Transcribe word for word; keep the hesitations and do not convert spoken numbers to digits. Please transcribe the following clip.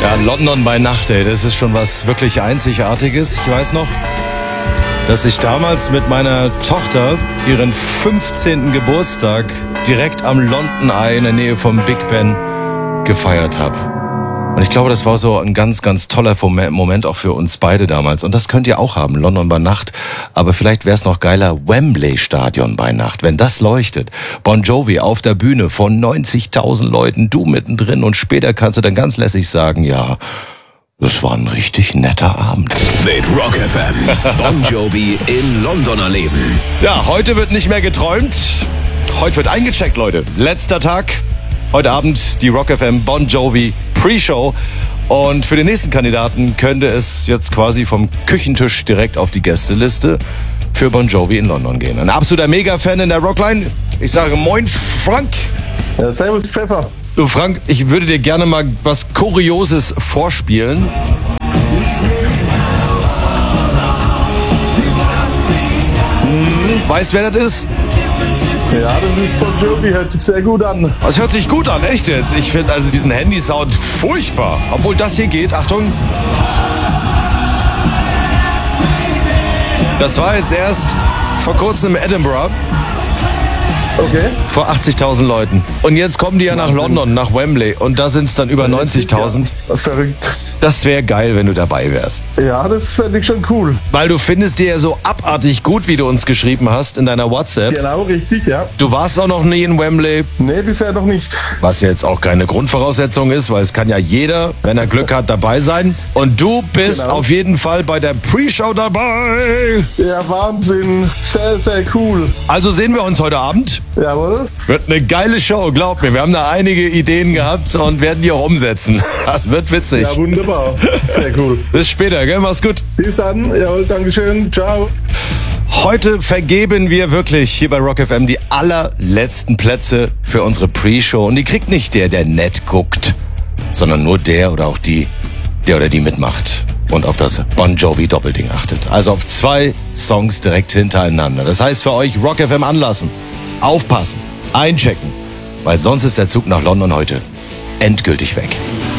Ja, London by Nacht, ey, das ist schon was wirklich Einzigartiges. Ich weiß noch, dass ich damals mit meiner Tochter ihren fünfzehnten Geburtstag direkt am London Eye in der Nähe vom Big Ben gefeiert habe. Und ich glaube, das war so ein ganz, ganz toller Moment auch für uns beide damals. Und das könnt ihr auch haben, London by Nacht. Aber vielleicht wäre es noch geiler, Wembley Stadion bei Nacht, wenn das leuchtet. Bon Jovi auf der Bühne von neunzigtausend Leuten, du mittendrin. Und später kannst du dann ganz lässig sagen, ja, das war ein richtig netter Abend. Mit Rock F M, Bon Jovi in London erleben. Ja, heute wird nicht mehr geträumt. Heute wird eingecheckt, Leute. Letzter Tag. Heute Abend die Rock F M Bon Jovi Pre-Show. Und für den nächsten Kandidaten könnte es jetzt quasi vom Küchentisch direkt auf die Gästeliste für Bon Jovi in London gehen. Ein absoluter Mega-Fan in der Rockline. Ich sage moin, Frank. Ja, servus, Pfeffer. Du, Frank, ich würde dir gerne mal was Kurioses vorspielen. Weißt du, wer das ist? Ja, das ist Bon Jovi, hört sich sehr gut an. Das hört sich gut an, echt jetzt. Ich finde also diesen Handy-Sound furchtbar. Obwohl das hier geht, Achtung. Das war jetzt erst vor kurzem in Edinburgh. Okay. Vor achtzigtausend Leuten. Und jetzt kommen die ja nach London, nach Wembley. Und da sind es dann über neunzigtausend. Ja, verrückt. Das wäre geil, wenn du dabei wärst. Ja, das fände ich schon cool. Weil du findest dir ja so abartig gut, wie du uns geschrieben hast in deiner WhatsApp. Genau, richtig, ja. Du warst auch noch nie in Wembley. Nee, bisher noch nicht. Was jetzt auch keine Grundvoraussetzung ist, weil es kann ja jeder, wenn er Glück hat, dabei sein. Und du bist Genau. auf jeden Fall bei der Pre-Show dabei. Ja, Wahnsinn. Sehr, sehr cool. Also sehen wir uns heute Abend. Jawohl. Wird eine geile Show, glaub mir. Wir haben da einige Ideen gehabt und werden die auch umsetzen. Das wird witzig. Ja, wunderbar. Sehr cool. Bis später, gell? Mach's gut. Bis dann. Jawohl, Dankeschön. Ciao. Heute vergeben wir wirklich hier bei Rock F M die allerletzten Plätze für unsere Pre-Show. Und die kriegt nicht der, der nett guckt, sondern nur der oder auch die, der oder die mitmacht und auf das Bon Jovi Doppelding achtet. Also auf zwei Songs direkt hintereinander. Das heißt für euch Rock F M anlassen, aufpassen, einchecken, weil sonst ist der Zug nach London heute endgültig weg.